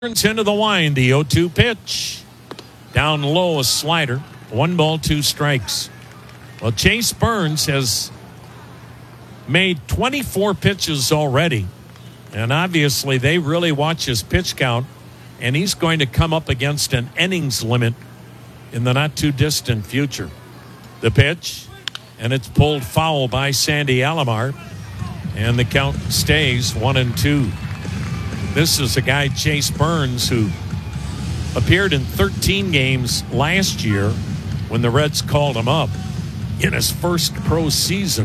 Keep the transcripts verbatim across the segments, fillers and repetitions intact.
Turns into the wind. The oh two pitch. Down low, a slider. One ball, two strikes. Well, Chase Burns has made twenty-four pitches already. And obviously, they really watch his pitch count. And he's going to come up against an innings limit in the not-too-distant future. The pitch, and it's pulled foul by Sandy Alomar. And the count stays one and two. This is a guy, Chase Burns, who appeared in thirteen games last year when the Reds called him up in his first pro season.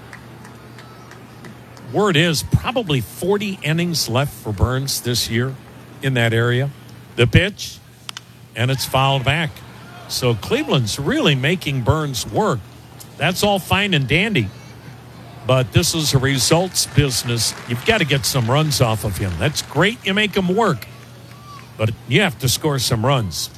Word is probably forty innings left for Burns this year in that area. The pitch, and it's fouled back. So Cleveland's really making Burns work. That's all fine and dandy. But this is a results business. You've got to get some runs off of him. That's great. You make him work. But you have to score some runs.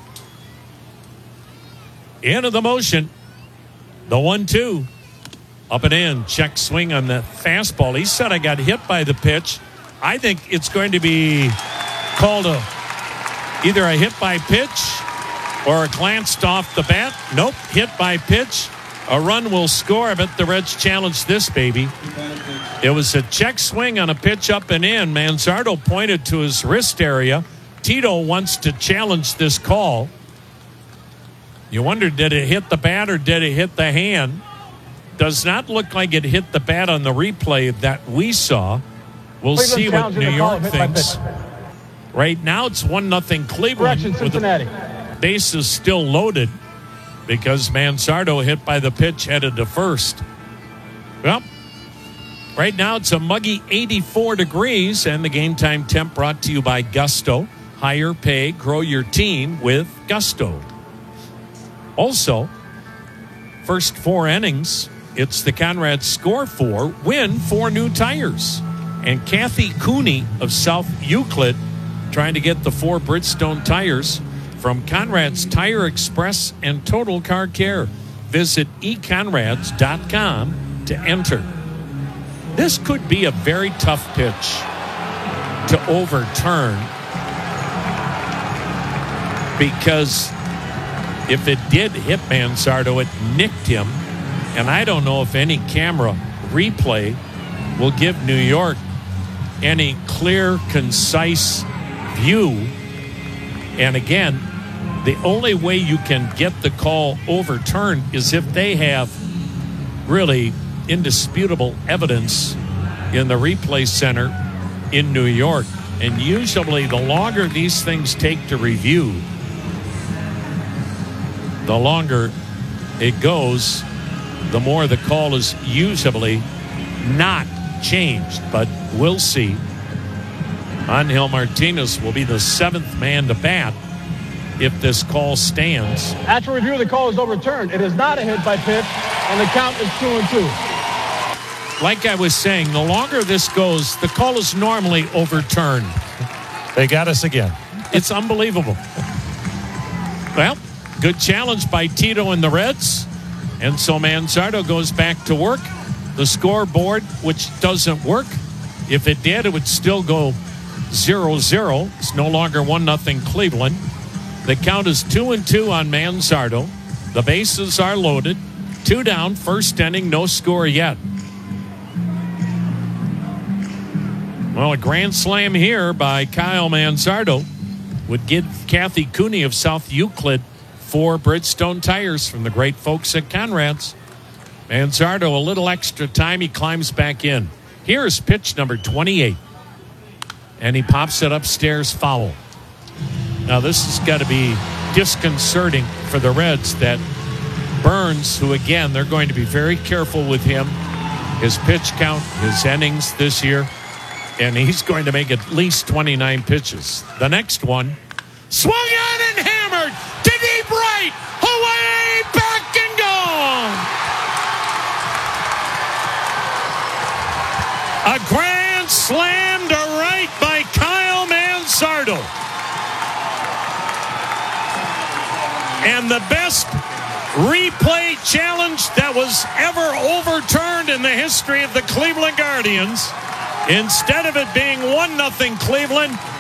Into the motion. The one two. Up and in. Check swing on the fastball. He said I got hit by the pitch. I think it's going to be called a either a hit by pitch or a glanced off the bat. Nope. Hit by pitch. A run will score. I bet the Reds challenge this baby. It was a check swing on a pitch up and in. Manzardo pointed to his wrist area. Tito wants to challenge this call. You wonder, did it hit the bat or did it hit the hand? Does not look like it hit the bat on the replay that we saw. We'll Cleveland see what New York thinks. Right now it's one nothing Cleveland. Correction, Cincinnati. Bases still loaded, because Manzardo hit by the pitch headed to first. Well, right now it's a muggy eighty-four degrees, and the game time temp brought to you by Gusto. Higher pay, grow your team with Gusto. Also, first four innings, it's the Conrad score four, win four new tires. And Kathy Cooney of South Euclid trying to get the four Bridgestone tires from Conrad's Tire Express and Total Car Care. Visit e conrads dot com to enter. This could be a very tough pitch to overturn, because if it did hit Manzardo, it nicked him. And I don't know if any camera replay will give New York any clear, concise view. And again, the only way you can get the call overturned is if they have really indisputable evidence in the replay center in New York. And usually the longer these things take to review, the longer it goes, the more the call is usually not changed. But we'll see. Angel Martinez will be the seventh man to bat if this call stands. After review, the call is overturned. It is not a hit by pitch, and the count is two and two. Like I was saying, the longer this goes, the call is normally overturned. They got us again. It's unbelievable. Well, good challenge by Tito and the Reds. And so Manzardo goes back to work. The scoreboard, which doesn't work. If it did, it would still go zero zero. It's no longer one nothing Cleveland. The count is two and two on Manzardo. The bases are loaded. Two down, first inning, no score yet. Well, a grand slam here by Kyle Manzardo would give Kathy Cooney of South Euclid four Bridgestone tires from the great folks at Conrad's. Manzardo, a little extra time, he climbs back in. Here's pitch number twenty-eight. And he pops it upstairs, foul. Now, this has got to be disconcerting for the Reds that Burns, who, again, they're going to be very careful with him, his pitch count, his innings this year, and he's going to make at least twenty-nine pitches. The next one, swung on and hammered to deep right, away, back and gone. A grand slam to right by Kyle Manzardo. And the best replay challenge that was ever overturned in the history of the Cleveland Guardians. Instead of it being one nothing Cleveland,